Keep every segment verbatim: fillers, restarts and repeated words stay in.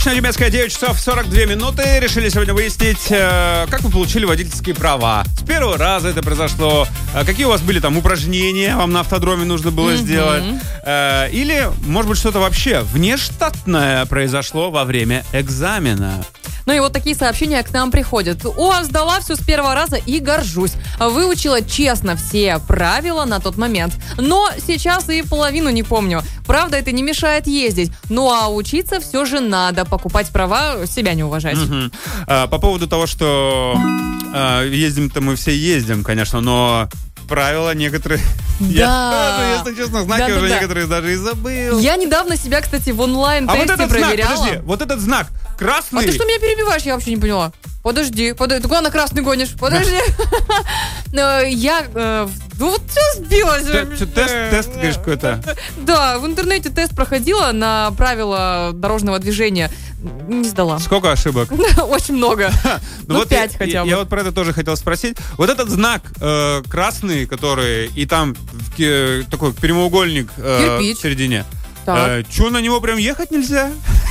Точно немецкая, девять часов сорок две минуты. Решили сегодня выяснить, как вы получили водительские права. С первого раза это произошло. Какие у вас были там упражнения, вам на автодроме нужно было mm-hmm. сделать. Или, может быть, что-то вообще внештатное произошло во время экзамена. Ну и вот такие сообщения к нам приходят. О, сдала все с первого раза и горжусь. Выучила честно все правила на тот момент. Но сейчас и половину не помню. Правда, это не мешает ездить. Ну а учиться все же надо. Покупать права, себя не уважать. Угу. А, по поводу того, что а, ездим-то мы все ездим, конечно, но... правила некоторые... Да. Я тоже, если честно, знаки да, уже да, некоторые да. даже и забыл. Я недавно себя, кстати, в онлайн-тесте а вот этот проверяла. Знак, подожди, вот этот знак красный... А ты что меня перебиваешь? Я вообще не поняла. Подожди, подожди, ты куда на красный гонишь? Подожди. Я... Ну вот все сбилось. Тест, тест, говоришь, какой-то? Да, в интернете тест проходила на правила дорожного движения. Не сдала. Сколько ошибок? Очень много. Ну, пять хотя бы. Я вот про это тоже хотел спросить. Вот этот знак красный, который, и там такой прямоугольник в середине. Че, на него прям ехать нельзя?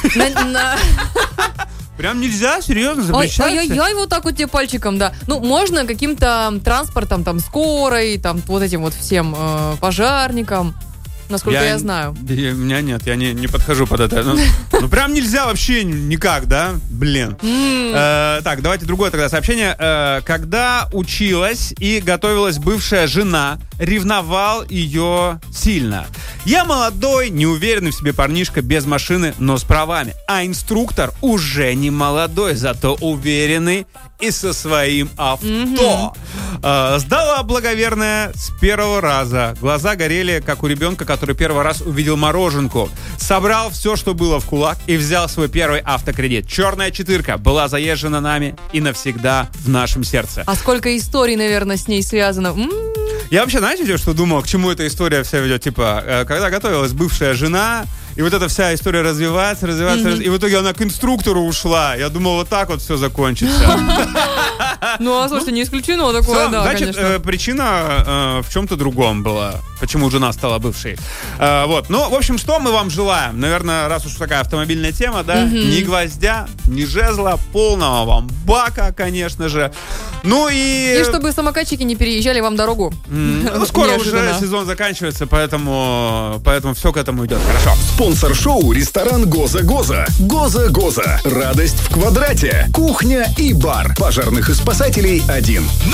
Прям нельзя? Серьезно? Запрещается? Ай-яй-яй, вот так вот тебе пальчиком, да. Ну, можно каким-то транспортом, там, скорой, там, вот этим вот всем э, пожарникам, насколько я, я знаю. Я, у меня нет, я не, не подхожу под это. Ну, ну, прям нельзя вообще никак, да? Блин. Mm. Э, так, давайте другое тогда сообщение. Э, когда училась и готовилась бывшая жена, ревновал ее сильно. Я молодой, неуверенный в себе парнишка без машины, но с правами. А инструктор уже не молодой, зато уверенный и со своим авто. Mm-hmm. Э, сдала благоверная с первого раза. Глаза горели, как у ребенка, который первый раз увидел мороженку. Собрал все, что было в кулак, и взял свой первый автокредит. Черная четырка была заезжена нами и навсегда в нашем сердце. А сколько историй, наверное, с ней связано. М-м-м. Я вообще, знаете, что думал, к чему эта история вся ведет? Типа, когда готовилась бывшая жена, и вот эта вся история развивается, развивается, mm-hmm. и в итоге она к инструктору ушла. Я думал, вот так вот все закончится. Ну, а слушайте, не исключено такое, да, значит, причина в чем-то другом была, почему жена стала бывшей. Вот, ну, в общем, что мы вам желаем? Наверное, раз уж такая автомобильная тема, да, ни гвоздя, ни жезла, полного вам бака, конечно же. Ну и... И чтобы самокатчики не переезжали вам дорогу. Ну, скоро уже сезон заканчивается, поэтому, поэтому все к этому идет. Хорошо. Спонсор шоу — ресторан Гоза-Гоза. Гоза-Гоза. Радость в квадрате. Кухня и бар. Пожарных и спасателей один.